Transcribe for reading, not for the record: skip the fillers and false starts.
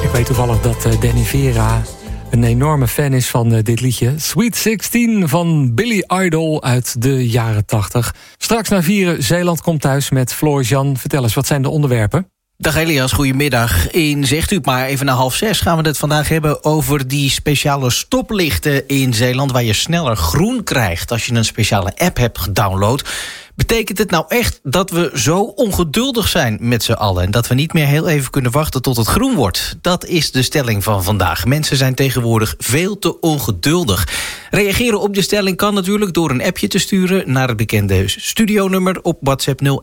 Ik weet toevallig dat Danny Vera een enorme fan is van dit liedje. Sweet 16 van Billy Idol uit de jaren 80. Straks na 4 Zeeland komt thuis met Floor-Jan. Vertel eens, wat zijn de onderwerpen? Dag Elias, goedemiddag. In Zegt u maar even na 5:30 gaan we het vandaag hebben over die speciale stoplichten in Zeeland, waar je sneller groen krijgt als je een speciale app hebt gedownload. Betekent het nou echt dat we zo ongeduldig zijn met z'n allen en dat we niet meer heel even kunnen wachten tot het groen wordt? Dat is de stelling van vandaag. Mensen zijn tegenwoordig veel te ongeduldig. Reageren op de stelling kan natuurlijk door een appje te sturen naar het bekende studionummer op WhatsApp